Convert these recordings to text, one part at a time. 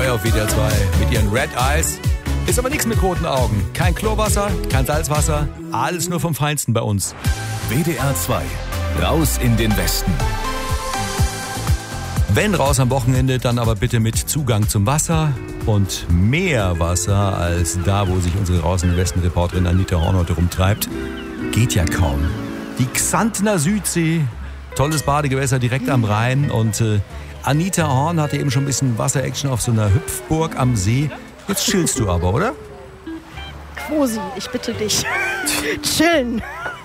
neu auf WDR 2 mit ihren Red Eyes. Ist aber nichts mit roten Augen. Kein Chlorwasser, kein Salzwasser. Alles nur vom Feinsten bei uns. WDR 2. Raus in den Westen. Wenn raus am Wochenende, dann aber bitte mit Zugang zum Wasser und mehr Wasser als da, wo sich unsere Raus in den Westen-Reporterin Anita Horn heute rumtreibt. Geht ja kaum. Die Xantener Südsee, tolles Badegewässer direkt am Rhein und Anita Horn hatte eben schon ein bisschen Wasser-Action auf so einer Hüpfburg am See. Jetzt chillst du aber, oder? Quosi, ich bitte dich. Chillen.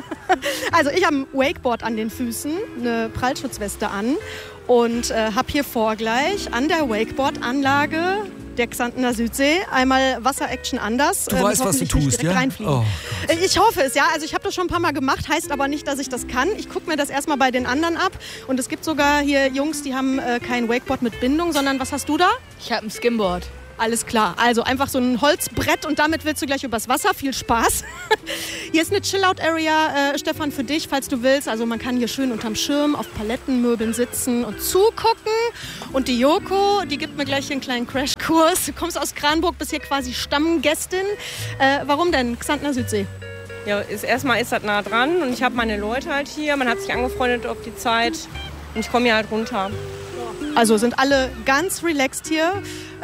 Also ich habe ein Wakeboard an den Füßen, eine Prallschutzweste an und habe hier vor gleich an der Wakeboard-Anlage der Xantener Südsee einmal Wasser-Action anders. Du weißt, was du tust, ja? Oh, ich hoffe es, ja. Also ich habe das schon ein paar Mal gemacht, heißt aber nicht, dass ich das kann. Ich gucke mir das erstmal bei den anderen ab. Und es gibt sogar hier Jungs, die haben kein Wakeboard mit Bindung, sondern was hast du da? Ich habe ein Skimboard. Alles klar, also einfach so ein Holzbrett und damit willst du gleich übers Wasser. Viel Spaß. Hier ist eine Chill-Out-Area, Stefan, für dich, falls du willst. Also man kann hier schön unterm Schirm auf Palettenmöbeln sitzen und zugucken. Und die Joko, die gibt mir gleich hier einen kleinen Crashkurs. Du kommst aus Kranburg, bist hier quasi Stammgästin. Warum denn Xantener Südsee? Ja, erstmal ist das nah dran und ich habe meine Leute halt hier. Man hat sich angefreundet auf die Zeit und ich komme hier halt runter. Also sind alle ganz relaxed hier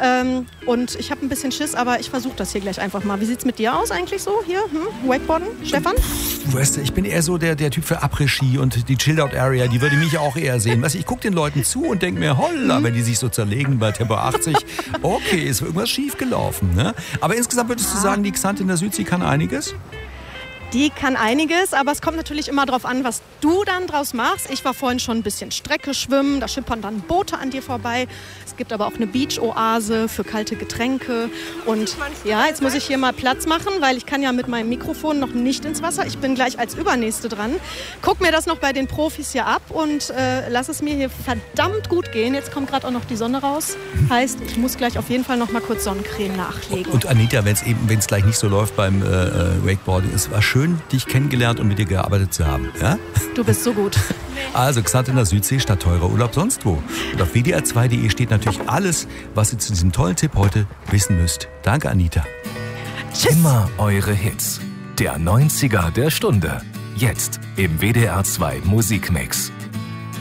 und ich habe ein bisschen Schiss, aber ich versuche das hier gleich einfach mal. Wie sieht's mit dir aus eigentlich so hier? Wakeboarden, Stefan? Weißt du, ich bin eher so der Typ für Après-Ski und die Chill-Out-Area, die würde mich auch eher sehen. Weißt du, ich gucke den Leuten zu und denke mir, holla, wenn die sich so zerlegen bei Tempo 80, okay, ist irgendwas schief gelaufen. Ne? Aber insgesamt würdest du sagen, die Xantener Südsee kann einiges? Die kann einiges, aber es kommt natürlich immer darauf an, was du dann draus machst. Ich war vorhin schon ein bisschen Strecke schwimmen, da schippern dann Boote an dir vorbei. Es gibt aber auch eine Beach-Oase für kalte Getränke. Und ja, jetzt muss ich hier mal Platz machen, weil ich kann ja mit meinem Mikrofon noch nicht ins Wasser. Ich bin gleich als Übernächste dran. Guck mir das noch bei den Profis hier ab und lass es mir hier verdammt gut gehen. Jetzt kommt gerade auch noch die Sonne raus. Heißt, ich muss gleich auf jeden Fall noch mal kurz Sonnencreme nachlegen. Und Anita, wenn es gleich nicht so läuft beim Wakeboarding, es war schön, dich kennengelernt und mit dir gearbeitet zu haben. Ja? Du bist so gut. Also Xantener Südsee statt teurer Urlaub sonst wo. Und auf wdr2.de steht natürlich alles, was ihr zu diesem tollen Tipp heute wissen müsst. Danke, Anita. Tschüss. Immer eure Hits. Der 90er der Stunde. Jetzt im WDR 2 Musikmix.